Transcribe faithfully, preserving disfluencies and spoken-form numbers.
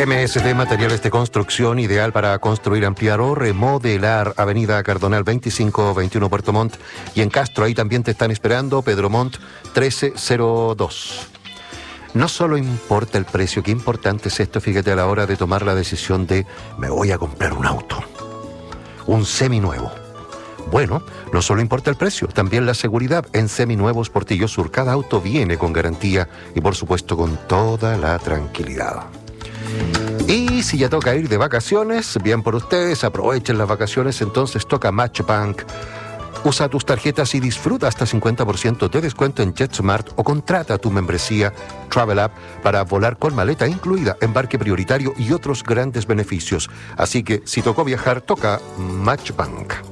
M S D Materiales de Construcción, ideal para construir, ampliar o remodelar. Avenida Cardonal veinticinco veintiuno Puerto Montt. Y en Castro, ahí también te están esperando. Pedro Montt trece cero dos. No solo importa el precio, qué importante es esto, fíjate, a la hora de tomar la decisión de me voy a comprar un auto, un seminuevo. Bueno, no solo importa el precio, también la seguridad. En Seminuevos Portillo Sur, cada auto viene con garantía y por supuesto con toda la tranquilidad. Y si ya toca ir de vacaciones, bien por ustedes, aprovechen las vacaciones, entonces toca Matchbank. Usa tus tarjetas y disfruta hasta cincuenta por ciento de descuento en JetSmart o contrata tu membresía Travel App para volar con maleta incluida, embarque prioritario y otros grandes beneficios. Así que si tocó viajar, toca Matchbank.